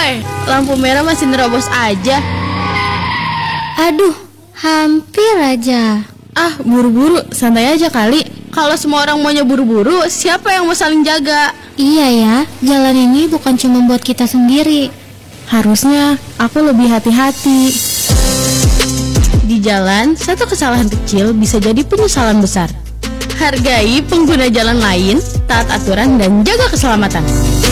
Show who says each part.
Speaker 1: Woi, lampu merah masih nerobos aja.
Speaker 2: Aduh, hampir aja.
Speaker 1: Ah, buru-buru, santai aja kali. Kalau semua orang maunya buru-buru, siapa yang mau saling jaga?
Speaker 2: Iya ya, jalan ini bukan cuma buat kita sendiri.
Speaker 1: Harusnya aku lebih hati-hati. Di jalan, satu kesalahan kecil bisa jadi penyesalan besar. Hargai pengguna jalan lain, taat aturan, dan jaga keselamatan.